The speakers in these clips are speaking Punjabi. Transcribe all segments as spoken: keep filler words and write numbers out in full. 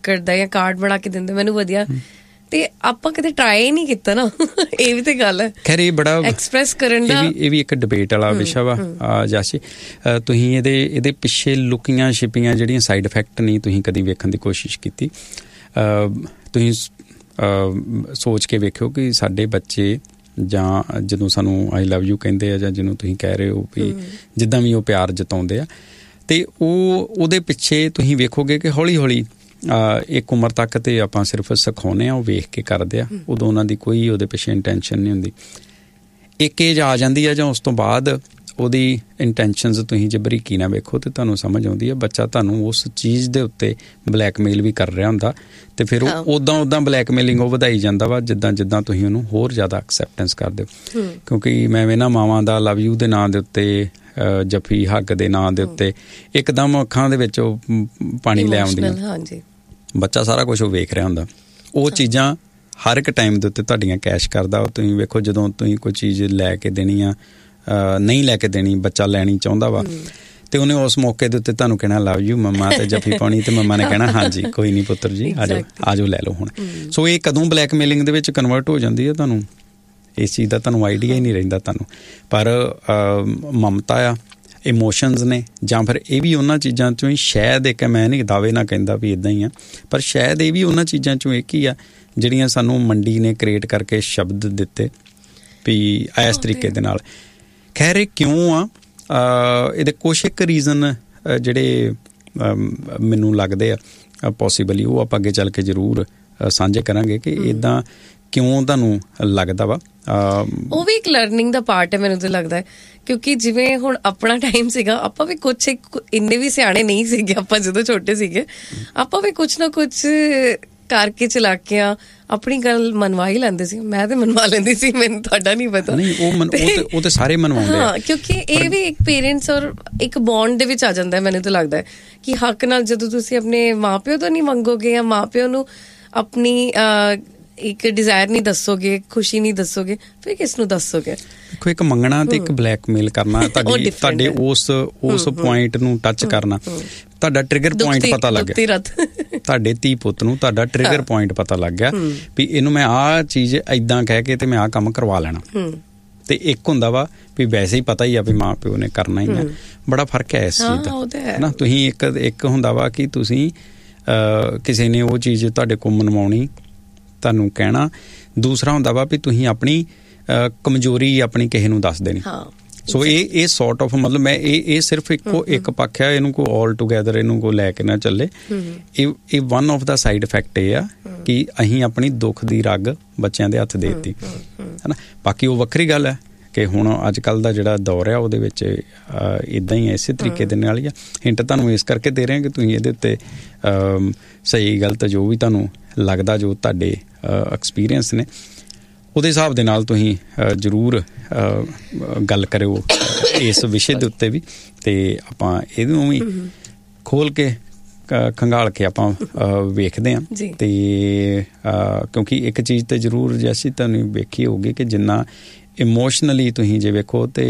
ਲੱਕੜ ਦਾ ਜਾਂ ਕਾਰਡ ਬਣਾ ਕੇ ਦਿੰਦੇ ਮੈਨੂੰ ਵਧੀਆ, ਤੇ ਆਪਾਂ ਕਦੇ ਟਰਾਈ ਨਹੀਂ ਕੀਤਾ ਨਾ। ਇਹ ਵੀ ਤੇ ਗੱਲ ਹੈ। ਖੈਰ ਇਹ ਬੜਾ ਐਕਸਪ੍ਰੈਸ ਕਰਨ ਦਾ ਇਹ ਵੀ ਇੱਕ ਡਿਬੇਟ ਵਾਲਾ ਵਿਸ਼ਾ ਵਾ ਜਾਸੀ। ਤੁਸੀਂ ਇਹਦੇ ਇਹਦੇ ਪਿੱਛੇ ਲੁਕੀਆਂ ਛਿਪੀਆਂ ਜਿਹੜੀਆਂ ਸਾਈਡ ਇਫੈਕਟ ਨਹੀਂ ਤੁਸੀਂ ਕਦੀ ਵੇਖਣ ਦੀ ਕੋਸ਼ਿਸ਼ ਕੀਤੀ? ਤੁਸੀਂ ਸੋਚ ਕੇ ਵੇਖਿਓ ਕਿ ਸਾਡੇ ਬੱਚੇ ਜਾਂ ਜਦੋਂ ਸਾਨੂੰ ਆਈ ਲਵ ਯੂ ਕਹਿੰਦੇ ਆ ਜਾਂ ਜਿਹਨੂੰ ਤੁਸੀਂ ਕਹਿ ਰਹੇ ਹੋ ਵੀ ਜਿੱਦਾਂ ਵੀ ਉਹ ਪਿਆਰ ਜਤਾਉਂਦੇ ਆ, ਅਤੇ ਉਹ ਉਹਦੇ ਪਿੱਛੇ ਤੁਸੀਂ ਵੇਖੋਗੇ ਕਿ ਹੌਲੀ ਹੌਲੀ ਇੱਕ ਉਮਰ ਤੱਕ ਤੇ ਆਪਾਂ ਸਿਰਫ ਸਿਖਾਉਂਦੇ ਹਾਂ, ਉਹ ਵੇਖ ਕੇ ਕਰਦੇ ਆ, ਉਦੋਂ ਉਹਨਾਂ ਦੀ ਕੋਈ ਉਹਦੇ ਪਿੱਛੇ ਇੰਟੈਂਸ਼ਨ ਨਹੀਂ ਹੁੰਦੀ। ਇੱਕ ਏਜ ਆ ਜਾਂਦੀ ਆ ਜਾਂ ਉਸ ਤੋਂ ਬਾਅਦ ਉਹਦੀ ਇੰਟੈਂਸ਼ਨਸ ਤੁਸੀਂ ਜੇ ਬਰੀਕੀ ਨਾਲ ਵੇਖੋ ਤਾਂ ਤੁਹਾਨੂੰ ਸਮਝ ਆਉਂਦੀ ਹੈ ਬੱਚਾ ਤੁਹਾਨੂੰ ਉਸ ਚੀਜ਼ ਦੇ ਉੱਤੇ ਬਲੈਕਮੇਲ ਵੀ ਕਰ ਰਿਹਾ ਹੁੰਦਾ, ਅਤੇ ਫਿਰ ਉਹ ਉੱਦਾਂ ਉੱਦਾਂ ਬਲੈਕਮੇਲਿੰਗ ਉਹ ਵਧਾਈ ਜਾਂਦਾ ਵਾ ਜਿੱਦਾਂ ਜਿੱਦਾਂ ਤੁਸੀਂ ਉਹਨੂੰ ਹੋਰ ਜ਼ਿਆਦਾ ਐਕਸੈਪਟੈਂਸ ਕਰਦੇ ਹੋ। ਕਿਉਂਕਿ ਮੈਂ ਵੇਖਣਾ ਮਾਵਾਂ ਦਾ ਲਵ ਯੂ ਦੇ ਨਾਂ ਦੇ ਉੱਤੇ, ਜੱਫੀ ਹੱਗ ਦੇ ਨਾਂ ਦੇ ਉੱਤੇ ਇੱਕਦਮ ਅੱਖਾਂ ਦੇ ਵਿੱਚ ਉਹ ਪਾਣੀ ਲੈ ਆਉਂਦੀਆਂ। ਬੱਚਾ ਸਾਰਾ ਕੁਛ ਉਹ ਵੇਖ ਰਿਹਾ ਹੁੰਦਾ। ਉਹ ਚੀਜ਼ਾਂ ਹਰ ਇੱਕ ਟਾਈਮ ਦੇ ਉੱਤੇ ਤੁਹਾਡੀਆਂ ਕੈਸ਼ ਕਰਦਾ। ਤੁਸੀਂ ਵੇਖੋ ਜਦੋਂ ਤੁਸੀਂ ਕੋਈ ਚੀਜ਼ ਲੈ ਕੇ ਦੇਣੀ ਆ, ਨਹੀਂ ਲੈ ਕੇ ਦੇਣੀ, ਬੱਚਾ ਲੈਣੀ ਚਾਹੁੰਦਾ ਵਾ, ਤੇ ਉਹਨੇ ਉਸ ਮੌਕੇ ਦੇ ਉੱਤੇ ਤੁਹਾਨੂੰ ਕਹਿਣਾ ਲਵ ਯੂ ਮੰਮਾ, ਤੇ ਜੱਫੀ ਪਾਉਣੀ, ਤੇ ਮੰਮਾ ਨੇ ਕਹਿਣਾ ਹਾਂਜੀ ਕੋਈ ਨਹੀਂ ਪੁੱਤਰ ਜੀ ਆ ਜਾਓ ਆ ਜਾਓ ਲੈ ਲਓ ਹੁਣ। ਸੋ ਇਹ ਕਦੋਂ ਬਲੈਕਮੇਲਿੰਗ ਦੇ ਵਿੱਚ ਕਨਵਰਟ ਹੋ ਜਾਂਦੀ ਹੈ ਤੁਹਾਨੂੰ ਇਸ ਚੀਜ਼ ਦਾ ਤੁਹਾਨੂੰ ਆਈਡੀਆ ਹੀ ਨਹੀਂ ਰਹਿੰਦਾ ਤੁਹਾਨੂੰ। ਪਰ ਮਮਤਾ ਆ, ਇਮੋਸ਼ਨਸ ਨੇ, ਜਾਂ ਫਿਰ ਇਹ ਵੀ ਉਹਨਾਂ ਚੀਜ਼ਾਂ 'ਚੋਂ ਹੀ ਸ਼ਾਇਦ ਇੱਕ, ਮੈਂ ਨਹੀਂ ਦਾਅਵੇ ਨਾਲ ਕਹਿੰਦਾ ਵੀ ਇੱਦਾਂ ਹੀ ਆ, ਪਰ ਸ਼ਾਇਦ ਇਹ ਵੀ ਉਹਨਾਂ ਚੀਜ਼ਾਂ 'ਚੋਂ ਇੱਕ ਹੀ ਆ ਜਿਹੜੀਆਂ ਸਾਨੂੰ ਮੰਡੀ ਨੇ ਕ੍ਰੀਏਟ ਕਰਕੇ ਸ਼ਬਦ ਦਿੱਤੇ ਵੀ ਇਸ ਤਰੀਕੇ ਦੇ ਨਾਲ। ਖੈਰ ਇਹ ਕਿਉਂ ਆ, ਇਹਦੇ ਕੁਛ ਇੱਕ ਰੀਜ਼ਨ ਜਿਹੜੇ ਮੈਨੂੰ ਲੱਗਦੇ ਆ ਪੋਸੀਬਲੀ, ਉਹ ਆਪਾਂ ਅੱਗੇ ਚੱਲ ਕੇ ਜ਼ਰੂਰ ਸਾਂਝੇ ਕਰਾਂਗੇ ਕਿ ਇੱਦਾਂ ਕਿਉਂ ਤੁਹਾਨੂੰ ਲੱਗਦਾ ਵਾ। ਉਹ ਵੀ ਇੱਕ ਲਰਨਿੰਗ ਦਾ ਪਾਰਟ ਹੈ ਮੈਨੂੰ ਤਾਂ ਲੱਗਦਾ ਹੈ, ਕਿਉਂਕਿ ਜਿਵੇਂ ਹੁਣ ਆਪਣਾ ਟਾਈਮ ਸੀਗਾ, ਆਪਾਂ ਵੀ ਕੁਛ ਇੰਨੇ ਵੀ ਸਿਆਣੇ ਨਹੀਂ ਸੀਗੇ ਆਪਾਂ ਜਦੋਂ ਛੋਟੇ ਸੀਗੇ, ਆਪਾਂ ਵੀ ਕੁਛ ਨਾ ਕੁਛ ਕਰਕੇ ਚਲਾਕੀਆਂ ਆਪਣੀ ਗੱਲ ਮਨਵਾ ਹੀ ਲੈਂਦੇ ਸੀ। ਮੈਂ ਤੇ ਮਨਵਾ ਲੈਂਦੀ ਸੀ, ਮੈਨੂੰ ਤੁਹਾਡਾ ਨਹੀਂ ਪਤਾ। ਨਹੀਂ ਉਹ ਉਹ ਤੇ ਸਾਰੇ ਮਨਵਾਉਂਦੇ ਆ, ਕਿਉਂਕਿ ਇਹ ਵੀ ਇੱਕ ਪੇਰੈਂਟਸ ਔਰ ਇੱਕ ਬੌਂਡ ਦੇ ਵਿੱਚ ਆ ਜਾਂਦਾ ਹੈ। ਮੈਨੂੰ ਤਾਂ ਲੱਗਦਾ ਹੈ ਕਿ ਹੱਕ ਨਾਲ ਜਦੋਂ ਤੁਸੀਂ ਆਪਣੇ ਮਾਂ ਪਿਓ ਤੋਂ ਨਹੀਂ ਮੰਗੋਗੇ ਜਾਂ ਮਾਂ ਪਿਓ ਨੂੰ ਆਪਣੀ ਇੱਕ ਡਿਜ਼ਾਇਰ ਨਹੀਂ ਦੱਸੋਗੇ, ਖੁਸ਼ੀ ਨਹੀਂ ਦੱਸੋਗੇ, ਫਿਰ ਕਿਸ ਨੂੰ ਦੱਸੋਗੇ? ਦੇਖੋ ਇੱਕ ਮੰਗਣਾ ਤੇ ਇੱਕ ਬਲੈਕਮੇਲ ਕਰਨਾ, ਤੁਹਾਡੀ ਤੁਹਾਡੇ ਉਸ ਉਸ ਪੁਆਇੰਟ ਨੂੰ ਟੱਚ ਕਰਨਾ, ਤੁਹਾਡਾ ਟ੍ਰਿਗਰ ਪੁਆਇੰਟ ਪਤਾ ਲੱਗ ਗਿਆ। ਤੁਹਾਡੇ ਧੀ ਪੁੱਤ ਨੂੰ ਤੁਹਾਡਾ ਟ੍ਰਿਗਰ ਪੁਆਇੰਟ ਪਤਾ ਲੱਗ ਗਿਆ ਵੀ ਇਹਨੂੰ ਮੈਂ ਆਹ ਚੀਜ਼ ਏਦਾਂ ਕਹਿ ਕੇ ਤੇ ਮੈਂ ਆਹ ਕੰਮ ਕਰਵਾ ਲੈਣਾ। ਤੇ ਇੱਕ ਹੁੰਦਾ ਵਾ ਵੀ ਵੈਸੇ ਹੀ ਪਤਾ ਹੀ ਆ ਵੀ ਮਾਂ ਪਿਓ ਨੇ ਕਰਨਾ ਹੀ ਆ। ਬੜਾ ਫਰਕ ਹੈ ਇਸ ਚੀਜ਼ ਦਾ ਹੈ ਨਾ। ਤੁਸੀਂ ਇੱਕ ਇੱਕ ਹੁੰਦਾ ਵਾ ਕਿ ਤੁਸੀਂ ਕਿਸੇ ਨੇ ਉਹ ਚੀਜ਼ ਤੁਹਾਡੇ ਕੋਲ ਮਨਵਾਉਣੀ, ਤੁਹਾਨੂੰ ਕਹਿਣਾ। ਦੂਸਰਾ ਹੁੰਦਾ ਵਾ ਵੀ ਤੁਸੀਂ ਆਪਣੀ ਕਮਜ਼ੋਰੀ ਆਪਣੀ ਕਿਸੇ ਨੂੰ ਦੱਸ ਦੇਣੀ। ਸੋ ਇਹ ਇਹ ਸੌਰਟ ਆਫ ਮਤਲਬ ਮੈਂ ਇਹ ਇਹ ਸਿਰਫ ਇੱਕੋ ਇੱਕ ਪੱਖ ਆ, ਇਹਨੂੰ ਕੋਈ ਆਲ ਟੂਗੈਦਰ ਇਹਨੂੰ ਕੋਈ ਲੈ ਕੇ ਨਾ ਚੱਲੇ। ਇਹ ਇਹ one of the side effect ਇਹ ਆ ਕਿ ਅਸੀਂ ਆਪਣੀ ਦੁੱਖ ਦੀ ਰਗ ਬੱਚਿਆਂ ਦੇ ਹੱਥ ਦੇ ਦਿੱਤੀ, ਹੈ ਨਾ। ਬਾਕੀ ਉਹ ਵੱਖਰੀ ਗੱਲ ਹੈ ਕਿ ਹੁਣ ਅੱਜ ਕੱਲ੍ਹ ਦਾ ਜਿਹੜਾ ਦੌਰ ਆ ਉਹਦੇ ਵਿੱਚ ਇੱਦਾਂ ਹੀ ਇਸੇ ਤਰੀਕੇ ਦੇ ਨਾਲ ਹੀ ਆ। ਹਿੰਟ ਤੁਹਾਨੂੰ ਇਸ ਕਰਕੇ ਦੇ ਰਹੇ ਹਾਂ ਕਿ ਤੁਸੀਂ ਇਹਦੇ ਉੱਤੇ ਸਹੀ ਗਲਤ ਜੋ ਵੀ ਤੁਹਾਨੂੰ ਲੱਗਦਾ, ਜੋ ਤੁਹਾਡੇ ਐਕਸਪੀਰੀਅੰਸ ਨੇ, ਉਹਦੇ ਹਿਸਾਬ ਦੇ ਨਾਲ ਤੁਸੀਂ ਜ਼ਰੂਰ ਗੱਲ ਕਰਿਓ ਇਸ ਵਿਸ਼ੇ ਦੇ ਉੱਤੇ ਵੀ, ਅਤੇ ਆਪਾਂ ਇਹਨੂੰ ਵੀ ਖੋਲ੍ਹ ਕੇ ਖੰਗਾਲ ਕੇ ਆਪਾਂ ਵੇਖਦੇ ਹਾਂ। ਅਤੇ ਕਿਉਂਕਿ ਇੱਕ ਚੀਜ਼ ਤਾਂ ਜ਼ਰੂਰ ਜੈਸੀ ਤੁਹਾਨੂੰ ਵੇਖੀ ਹੋਊਗੀ ਕਿ ਜਿੰਨਾ ਇਮੋਸ਼ਨਲੀ ਤੁਸੀਂ ਜੇ ਵੇਖੋ ਤੇ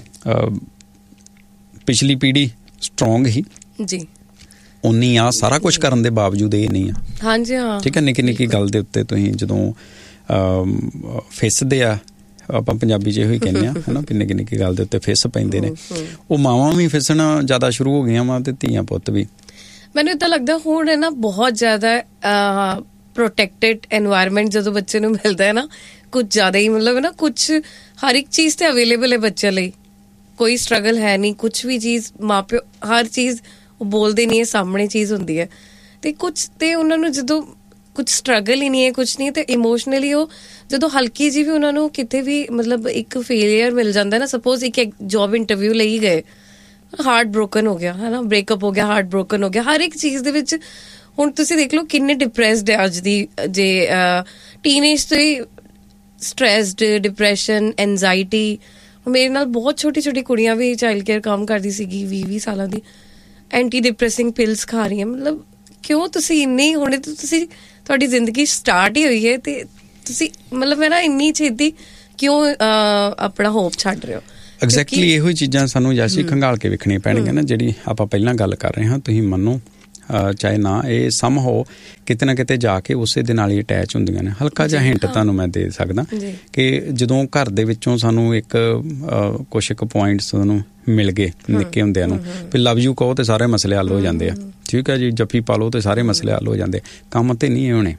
ਪਿਛਲੀ ਪੀੜ੍ਹੀ ਸਟਰੋਂਗ ਹੀ ਜੀ, ਉਨੀ ਆ ਸਾਰਾ ਕੁਛ ਕਰਨ ਦੇ ਬਾਵਜੂਦ ਇਹ ਨਹੀਂ ਆ। ਹਾਂਜੀ ਹਾਂ, ਠੀਕ ਹੈ। ਨਿੱਕੀ ਨਿੱਕੀ ਗੱਲ ਦੇ ਉੱਤੇ ਤੁਸੀਂ ਜਦੋਂ ਫਿੱਸਦੇ ਆ, ਆਪਾਂ ਪੰਜਾਬੀ 'ਚ ਇਹੋ ਹੀ ਕਹਿੰਦੇ ਹਾਂ, ਹੈ ਨਾ, ਨਿੱਕੀ ਨਿੱਕੀ ਗੱਲ ਦੇ ਉੱਤੇ ਫਿੱਸ ਪੈਂਦੇ ਨੇ। ਉਹ ਮਾਵਾਂ ਵੀ ਫਿੱਸਣਾ ਜ਼ਿਆਦਾ ਸ਼ੁਰੂ ਹੋ ਗਈਆਂ ਵਾ, ਤੇ ਧੀਆਂ ਪੁੱਤ ਵੀ। ਮੈਨੂੰ ਇੱਦਾਂ ਲੱਗਦਾ ਹੁਣ ਹੈ ਨਾ ਬਹੁਤ ਜ਼ਿਆਦਾ ਪ੍ਰੋਟੈਕਟਿਡ ਐਨਵਾਇਰਮੈਂਟ ਜਦੋਂ ਬੱਚੇ ਨੂੰ ਮਿਲਦਾ ਹੈ ਨਾ, ਕੁਝ ਜ਼ਿਆਦਾ ਹੀ ਮਤਲਬ ਨਾ ਕੁਛ ਹਰ ਇੱਕ ਚੀਜ਼ ਤੇ ਅਵੇਲੇਬਲ ਹੈ ਬੱਚਿਆਂ ਲਈ, ਕੋਈ ਸਟਰਗਲ ਹੈ ਨਹੀਂ, ਕੁਛ ਵੀ ਚੀਜ਼ ਮਾਂ ਪਿਓ ਹਰ ਚੀਜ਼ ਉਹ ਬੋਲਦੇ ਨਹੀਂ ਹੈ, ਸਾਹਮਣੇ ਚੀਜ਼ ਹੁੰਦੀ ਹੈ। ਤੇ ਕੁਛ ਤੇ ਉਹਨਾਂ ਨੂੰ ਜਦੋਂ ਕੁਛ ਸਟਰਗਲ ਹੀ ਨਹੀਂ ਹੈ, ਕੁਛ ਨਹੀਂ, ਤੇ ਇਮੋਸ਼ਨਲੀ ਉਹ ਜਦੋਂ ਹਲਕੀ ਜਿਹੀ ਵੀ ਉਹਨਾਂ ਨੂੰ ਕਿਤੇ ਵੀ ਮਤਲਬ ਇੱਕ ਫੇਲੀਅਰ ਮਿਲ ਜਾਂਦਾ ਨਾ, ਸਪੋਜ਼ ਇੱਕ ਜੋਬ ਇੰਟਰਵਿਊ ਲਈ ਗਏ, ਹਾਰਟ ਬ੍ਰੋਕਨ ਹੋ ਗਿਆ, ਹੈ ਨਾ, ਬ੍ਰੇਕਅਪ ਹੋ ਗਿਆ, ਹਾਰਟ ਬ੍ਰੋਕਨ ਹੋ ਗਿਆ, ਹਰ ਇੱਕ ਚੀਜ਼ ਦੇ ਵਿੱਚ ਹੁਣ ਤੁਸੀਂ ਦੇਖ ਲਓ ਕਿੰਨੇ ਡਿਪਰੈਸਡ ਹੈ ਅੱਜ ਦੀ ਜੇ ਟੀਨੇਜ ਤੋਂ ਹੀ ਸਟ੍ਰੈਸਡ, ਡਿਪਰੈਸ਼ਨ, ਐਨਜ਼ਾਈਟੀ। ਮੇਰੇ ਨਾਲ ਬਹੁਤ ਛੋਟੀ ਛੋਟੀ ਕੁੜੀਆਂ ਵੀ ਚਾਈਲਡ ਕੇਅਰ ਕੰਮ ਕਰਦੀ ਸੀਗੀ, ਵੀਹ ਵੀਹ ਸਾਲਾਂ ਦੀ, ਐਂਟੀ ਡਿਪਰੈਸਿੰਗ ਪਿਲਸ ਖਾ ਰਹੀਆਂ। ਮਤਲਬ ਕਿਉਂ ਤੁਸੀਂ ਇੰਨੀ ਹੁਣੇ ਤਾਂ ਤੁਸੀਂ ਤੁਹਾਡੀ ਜ਼ਿੰਦਗੀ ਸਟਾਰਟ ਹੀ ਹੋਈ ਹੈ, ਤੇ ਤੁਸੀਂ ਮਤਲਬ ਹੈ ਨਾ ਇੰਨੀ ਛੇਤੀ ਕਿਉਂ ਆਪਣਾ ਹੋਪ ਛੱਡ ਰਹੇ ਹੋ? ਐਗਜ਼ੈਕਟਲੀ ਇਹੋ ਹੀ ਚੀਜ਼ਾਂ ਸਾਨੂੰ ਜੈਸੀ ਖੰਗਾਲ ਕੇ ਵੇਖਣੀਆਂ ਪੈਣਗੀਆਂ ਨਾ, ਜਿਹੜੀ ਆਪਾਂ ਪਹਿਲਾਂ ਗੱਲ ਕਰ ਰਹੇ ਹਾਂ। ਤੁਸੀਂ ਮੰਨੋ ਚਾਹੇ ਨਾ, ਇਹ ਸਮ ਹੋ ਕਿਤੇ ਨਾ ਕਿਤੇ ਜਾ ਕੇ ਉਸੇ ਦੇ ਨਾਲ ਹੀ ਅਟੈਚ ਹੁੰਦੀਆਂ ਨੇ। ਹਲਕਾ ਜਿਹਾ ਹਿੰਟ ਤੁਹਾਨੂੰ ਮੈਂ ਦੇ ਸਕਦਾ ਕਿ ਜਦੋਂ ਘਰ ਦੇ ਵਿੱਚੋਂ ਸਾਨੂੰ ਇੱਕ ਕੁਛ ਕੁ ਪੁਆਇੰਟਸ ਨੂੰ ਮਿਲ ਗਏ ਨਿੱਕੇ ਹੁੰਦਿਆਂ ਨੂੰ ਵੀ ਲਵ ਯੂ ਕਹੋ ਤੇ ਸਾਰੇ ਮਸਲੇ ਹੱਲ ਹੋ ਜਾਂਦੇ ਆ, ਠੀਕ ਹੈ ਜੀ, ਜੱਫੀ ਪਾ ਲਓ ਤੇ ਸਾਰੇ ਮਸਲੇ ਹੱਲ ਹੋ ਜਾਂਦੇ। ਕੰਮ ਤੇ ਨਹੀਂ ਹੋਣੇ,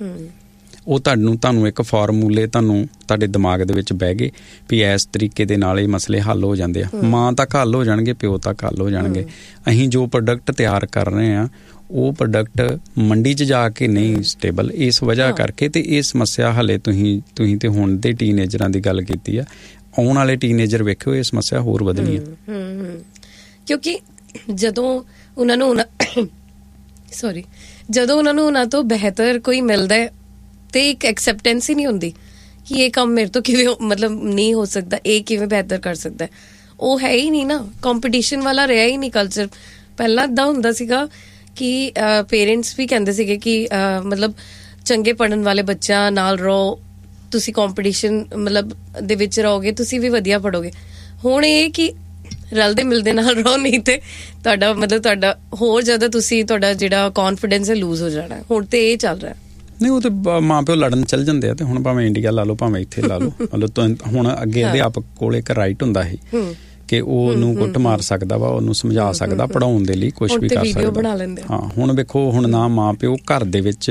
ਉਹ ਤੁਹਾਨੂੰ ਤੁਹਾਨੂੰ ਇੱਕ ਫਾਰਮੂਲੇ ਤੁਹਾਨੂੰ ਤੁਹਾਡੇ ਦਿਮਾਗ ਦੇ ਵਿੱਚ ਬਹਿ ਗਏ ਵੀ ਇਸ ਤਰੀਕੇ ਦੇ ਨਾਲ ਇਹ ਮਸਲੇ ਹੱਲ ਹੋ ਜਾਂਦੇ ਆ। ਮਾਂ ਤੱਕ ਹੱਲ ਹੋ ਜਾਣਗੇ, ਪਿਓ ਤੱਕ ਹੱਲ ਹੋ ਜਾਣਗੇ। ਅਸੀਂ ਜੋ ਪ੍ਰੋਡਕਟ ਤਿਆਰ ਕਰ ਰਹੇ ਹਾਂ ਉਹ ਪ੍ਰੋਡਕਟ ਮੰਡੀ 'ਚ ਜਾ ਕੇ ਨਹੀਂ ਸਟੇਬਲ, ਇਸ ਵਜ੍ਹਾ ਕਰਕੇ। ਤੇ ਇਹ ਸਮੱਸਿਆ ਹਾਲੇ ਤੁਸੀਂ ਤੁਸੀਂ ਤੇ ਹੁਣ ਦੇ ਟੀਨੇਜਰਾਂ ਦੀ ਗੱਲ ਕੀਤੀ ਆ, ਆਉਣ ਵਾਲੇ ਟੀਨੇਜਰ ਵੇਖਿਓ ਇਹ ਸਮੱਸਿਆ ਹੋਰ ਵਧਣੀ ਹੈ। ਕਿਉਂਕਿ ਜਦੋਂ ਉਹਨਾਂ ਨੂੰ ਸੋਰੀ ਜਦੋਂ ਉਹਨਾਂ ਨੂੰ ਉਹਨਾਂ ਤੋਂ ਬਿਹਤਰ ਕੋਈ ਮਿਲਦਾ ਹੈ ਤੇ ਇੱਕ ਐਕਸੈਪਟੈਂਸ ਹੀ ਨਹੀਂ ਹੁੰਦੀ ਕਿ ਇਹ ਕੰਮ ਮੇਰੇ ਤੋਂ ਕਿਵੇਂ ਮਤਲਬ ਨਹੀਂ ਹੋ ਸਕਦਾ, ਇਹ ਕਿਵੇਂ ਬਿਹਤਰ ਕਰ ਸਕਦਾ। ਉਹ ਹੈ ਹੀ ਨਹੀਂ ਨਾ, ਕੰਪੀਟੀਸ਼ਨ ਵਾਲਾ ਰਿਹਾ ਹੀ ਨਹੀਂ ਕਲਚਰ। ਪਹਿਲਾਂ ਇੱਦਾਂ ਹੁੰਦਾ ਸੀਗਾ ਕਿ ਪੇਰੈਂਟਸ ਵੀ ਕਹਿੰਦੇ ਸੀਗੇ ਕਿ ਮਤਲਬ ਚੰਗੇ ਪੜ੍ਹਨ ਵਾਲੇ ਬੱਚਿਆਂ ਨਾਲ ਰਹੋ, ਤੁਸੀਂ ਕੰਪੀਟੀਸ਼ਨ ਮਤਲਬ ਦੇ ਵਿੱਚ ਰਹੋਗੇ, ਤੁਸੀਂ ਵੀ ਵਧੀਆ ਪੜ੍ਹੋਗੇ। ਹੁਣ ਇਹ ਕਿ ਰਲਦੇ ਮਿਲਦੇ ਨਾਲ ਰਹੋ, ਨਹੀਂ ਤੇ ਤੁਹਾਡਾ ਮਤਲਬ ਤੁਹਾਡਾ ਹੋਰ ਜ਼ਿਆਦਾ ਤੁਸੀਂ ਤੁਹਾਡਾ ਜਿਹੜਾ ਕੌਨਫੀਡੈਂਸ ਹੈ ਲੂਜ਼ ਹੋ ਜਾਣਾ। ਹੁਣ ਤੇ ਇਹ ਚੱਲ ਰਿਹਾ। ਨਹੀਂ, ਉਹ ਤੇ ਮਾਂ ਪਿਓ ਲੜਨ ਚੱਲ ਜਾਂਦੇ ਆ। ਤੇ ਹੁਣ ਭਾਵੇਂ ਇੰਡੀਆ ਲਾ ਲਓ ਭਾਵੇਂ ਇੱਥੇ ਲਾ ਲਓ, ਮਤਲਬ ਹੁਣ ਅੱਗੇ ਅਧਿਆਪਕ ਕੋਲ ਇੱਕ ਰਾਈਟ ਹੁੰਦਾ ਸੀ ਕਿ ਉਹ ਉਹਨੂੰ ਕੁੱਟ ਮਾਰ ਸਕਦਾ ਵਾ, ਉਹਨੂੰ ਸਮਝਾ ਸਕਦਾ, ਪੜ੍ਹਾਉਣ ਦੇ ਲਈ ਕੁਛ ਵੀ ਕਰ ਸਕਦਾ। ਹਾਂ, ਹੁਣ ਵੇਖੋ, ਹੁਣ ਨਾ ਮਾਂ ਪਿਓ ਘਰ ਦੇ ਵਿੱਚ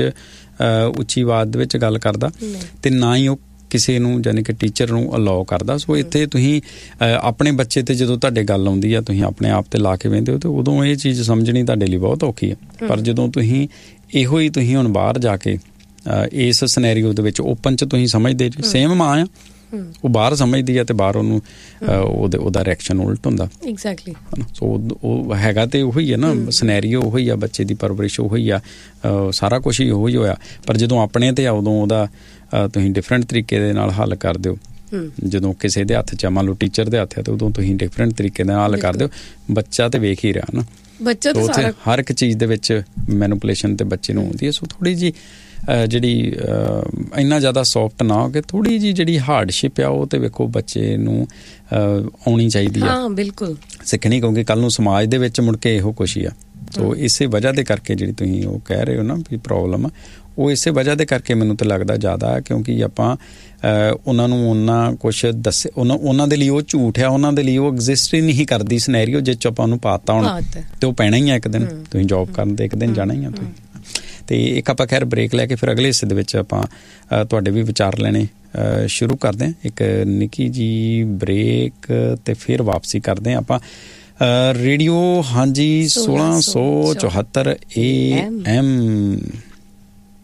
ਉੱਚੀ ਆਵਾਜ਼ ਦੇ ਵਿੱਚ ਗੱਲ ਕਰਦਾ ਤੇ ਨਾ ਹੀ ਉਹ ਕਿਸੇ ਨੂੰ ਯਾਨੀ ਕਿ ਟੀਚਰ ਨੂੰ ਅਲਾਓ ਕਰਦਾ। ਸੋ ਇੱਥੇ ਤੁਸੀਂ ਆਪਣੇ ਬੱਚੇ ਤੇ ਜਦੋਂ ਤੁਹਾਡੇ ਗੱਲ ਆਉਂਦੀ ਆ, ਤੁਸੀਂ ਆਪਣੇ ਆਪ ਤੇ ਲਾ ਕੇ ਬਹਿੰਦੇ ਹੋ ਤੇ ਉਦੋਂ ਇਹ ਚੀਜ਼ ਸਮਝਣੀ ਤੁਹਾਡੇ ਲਈ ਬਹੁਤ ਔਖੀ ਹੈ। ਪਰ ਜਦੋਂ ਤੁਸੀਂ ਇਹੋ ਹੀ ਤੁਸੀਂ ਹੁਣ ਬਾਹਰ ਜਾ ਕੇ ਇਸ ਸਿਨੈਰੀਓ ਦੇ ਵਿੱਚ ਓਪਨ 'ਚ ਤੁਸੀਂ ਸਮਝਦੇ ਸੇਮ ਮਾਂ ਆ, ਉਹ ਬਾਹਰ ਸਮਝਦੀ ਆ ਤੇ ਬਾਹਰ ਉਹਨੂੰ ਉਹਦੇ ਉਹਦਾ ਰਿਐਕਸ਼ਨ ਉਲਟ ਹੁੰਦਾ। ਐਗਜ਼ੈਕਟਲੀ। ਸੋ ਉਹ ਹੈਗਾ ਤੇ ਉਹੀ ਹੈ ਨਾ, ਸਿਨੈਰੀਓ ਉਹੀ ਆ, ਬੱਚੇ ਦੀ ਪਰਵਰਿਸ਼ ਉਹੀ ਆ, ਸਾਰਾ ਕੁਛ ਹੀ ਉਹੀ ਹੋਇਆ। ਪਰ ਜਦੋਂ ਆਪਣੇ ਤੇ ਆ ਉਦੋਂ ਉਹਦਾ ਤੁਸੀਂ ਡਿਫਰੈਂਟ ਤਰੀਕੇ ਦੇ ਨਾਲ ਹੱਲ ਕਰ ਦਿਓ। ਜਦੋਂ ਕਿਸੇ ਦੇ ਹੱਥ 'ਚ ਮੰਨ ਲਓ ਟੀਚਰ ਦੇ ਹੱਥ 'ਚ, ਤੇ ਉਦੋਂ ਤੁਸੀਂ ਡਿਫਰੈਂਟ ਤਰੀਕੇ ਨਾਲ ਹੱਲ ਕਰ ਦਿਓ। ਬੱਚਾ ਤੇ ਵੇਖ ਹੀ ਰਿਹਾ ਨਾ, ਬੱਚਾ ਤੇ ਹਰ ਇੱਕ ਚੀਜ਼ ਦੇ ਵਿੱਚ ਮੈਨੂਪੂਲੇਸ਼ਨ ਤੇ ਬੱਚੇ ਨੂੰ ਆਉਂਦੀ ਹੈ। ਸੋ ਥੋੜ੍ਹੀ ਜਿਹੀ ਜਿਹੜੀ ਇੰਨਾ ਜ਼ਿਆਦਾ ਸੌਫਟ ਨਾ ਹੋ ਕੇ ਥੋੜ੍ਹੀ ਜਿਹੀ ਜਿਹੜੀ ਹਾਰਡਸ਼ਿਪ ਆ ਉਹ ਤੇ ਵੇਖੋ ਬੱਚੇ ਨੂੰ ਆਉਣੀ ਚਾਹੀਦੀ ਆ। ਹਾਂ, ਬਿਲਕੁਲ ਸਿੱਖਣੀ, ਕਿਉਂਕਿ ਕੱਲ੍ਹ ਨੂੰ ਸਮਾਜ ਦੇ ਵਿੱਚ ਮੁੜ ਕੇ ਇਹੋ ਕੁਛ ਹੀ ਆ। ਸੋ ਇਸੇ ਵਜ੍ਹਾ ਦੇ ਕਰਕੇ ਜਿਹੜੀ ਤੁਸੀਂ ਉਹ ਕਹਿ ਰਹੇ ਹੋ ਨਾ ਵੀ ਪ੍ਰੋਬਲਮ, ਉਹ ਇਸੇ ਵਜ੍ਹਾ ਦੇ ਕਰਕੇ ਮੈਨੂੰ ਤਾਂ ਲੱਗਦਾ ਜ਼ਿਆਦਾ ਹੈ, ਕਿਉਂਕਿ ਆਪਾਂ ਉਹਨਾਂ ਨੂੰ ਉਹਨਾਂ ਕੁਛ ਦੱਸੇ, ਉਹਨਾਂ ਉਹਨਾਂ ਦੇ ਲਈ ਉਹ ਝੂਠ ਆ, ਉਹਨਾਂ ਦੇ ਲਈ ਉਹ ਐਗਜ਼ਿਸਟ ਹੀ ਨਹੀਂ ਕਰਦੀ ਸਿਨੈਰੀਓ ਜਿਸ 'ਚ ਆਪਾਂ ਉਹਨੂੰ ਪਾਤਾ ਹੁਣ, ਤੇ ਉਹ ਪੈਣਾ ਹੀ ਆ ਇੱਕ ਦਿਨ। ਤੁਸੀਂ ਜੋਬ ਕਰਨ ਤੇ ਇੱਕ ਦਿਨ ਜਾਣਾ ਹੀ ਆ ਤੁਸੀਂ। ਤੇ ਇੱਕ ਆਪਾਂ ਖੈਰ ਬ੍ਰੇਕ ਲੈ ਕੇ ਫਿਰ ਅਗਲੇ ਹਿੱਸੇ ਦੇ ਵਿੱਚ ਆਪਾਂ ਤੁਹਾਡੇ ਵੀ ਵਿਚਾਰ ਲੈਣੇ ਸ਼ੁਰੂ ਕਰਦੇ ਹਾਂ। ਇੱਕ ਨਿੱਕੀ ਜੀ ਬ੍ਰੇਕ ਤੇ ਫਿਰ ਵਾਪਸੀ ਕਰਦੇ ਹਾਂ ਆਪਾਂ। ਰੇਡੀਓ ਹਾਂਜੀ ਸੋਲਾਂ ਸੌ ਚੁਹੱਤਰ ਏ ਐਮ